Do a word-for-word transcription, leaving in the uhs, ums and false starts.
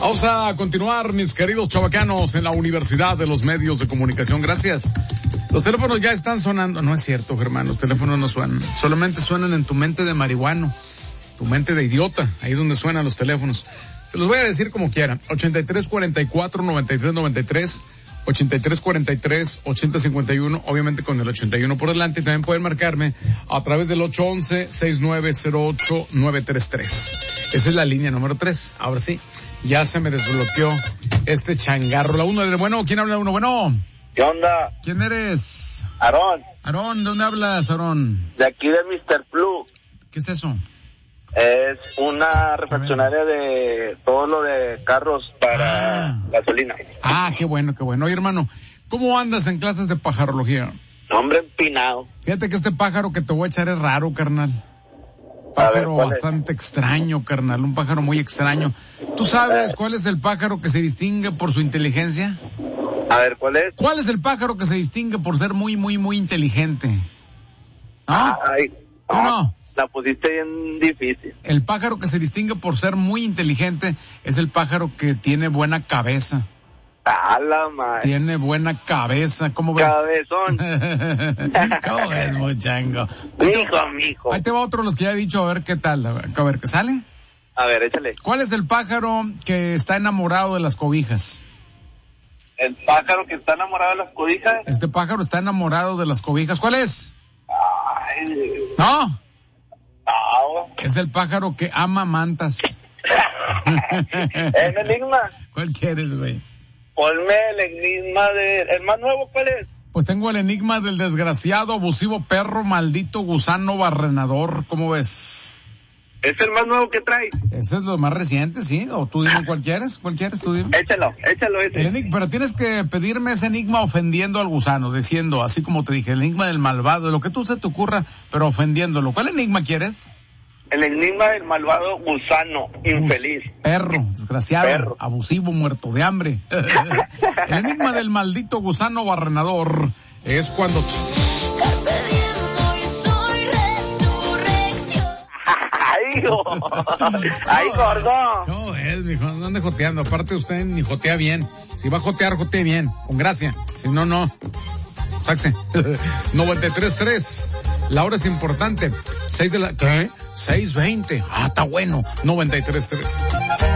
Vamos a continuar, mis queridos chavacanos, en la Universidad de los Medios de Comunicación. Gracias. Los teléfonos ya están sonando. No es cierto, Germán, los teléfonos no suenan. Solamente suenan en tu mente de marihuano, tu mente de idiota. Ahí es donde suenan los teléfonos. Se los voy a decir como quieran. ochenta y tres cuarenta y cuatro, noventa y tres noventa y tres, ochenta y tres cuarenta y tres, ochenta cincuenta y uno, obviamente con el ochenta y uno por delante. Y también pueden marcarme a través del ocho once, sesenta y nueve cero ocho, nueve tres tres. Esa es la línea número tres. Ahora sí, ya se me desbloqueó este changarro. La uno de bueno, ¿quién habla uno? Bueno. ¿Qué onda? ¿Quién eres? Aarón. Aarón, ¿de dónde hablas, Aarón? De aquí de mister Blue. ¿Qué es eso? Es una refaccionaria de todo lo de carros para ah. gasolina. Ah, qué bueno, qué bueno. Oye, hermano, ¿cómo andas en clases de pajarología? Hombre empinado. Fíjate que este pájaro que te voy a echar es raro, carnal. Pájaro ver, bastante es? extraño, carnal, un pájaro muy extraño. ¿Tú sabes eh. cuál es el pájaro que se distingue por su inteligencia? A ver, ¿cuál es? ¿Cuál es el pájaro que se distingue por ser muy, muy, muy inteligente? ¿No? Ay, ¿O no? La pusiste bien difícil. El pájaro que se distingue por ser muy inteligente es el pájaro que tiene buena cabeza. ¡A la madre! Tiene buena cabeza, ¿cómo ves? Cabezón. ¿Cómo ves, muchango? Mijo, mijo. Ahí te va otro de los que ya he dicho, a ver qué tal, a ver, a ver, ¿qué sale? A ver, échale. ¿Cuál es el pájaro que está enamorado de las cobijas? ¿El pájaro que está enamorado de las cobijas? Este pájaro está enamorado de las cobijas. ¿Cuál es? Ay. ¿No? No. Es el pájaro que ama mantas. ¿El enigma? ¿Cuál quieres, güey? Ponme el enigma de... ¿El más nuevo cuál es? Pues tengo el enigma del desgraciado, abusivo perro, maldito gusano barrenador. ¿Cómo ves? ¿Es el más nuevo que trae? Ese es lo más reciente, ¿sí? ¿O tú dime cuál quieres? ¿Cuál quieres? Tú dime. Échalo, échalo ese. El enigma, pero tienes que pedirme ese enigma ofendiendo al gusano, diciendo, así como te dije, el enigma del malvado, de lo que tú se te ocurra, pero ofendiéndolo. ¿Cuál enigma quieres? El enigma del malvado gusano, infeliz. Perro, desgraciado, Perro. abusivo, muerto de hambre. El enigma del maldito gusano barrenador es cuando... ¡Ay, gordo! No, es, mijo, no ande joteando. Aparte usted ni jotea bien. Si va a jotear, jotee bien, con gracia. Si no, no. Taxe. noventa y tres tres. La hora es importante. seis de la... ¿Qué? seis veinte. Ah, está bueno. noventa y tres tres.